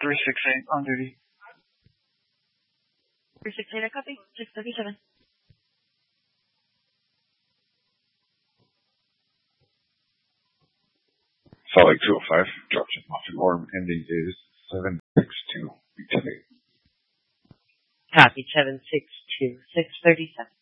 368 on duty. 368, I copy. 637. Salt Lake 205, dropship off in Orem, ending is 762. Copy, 762, 637.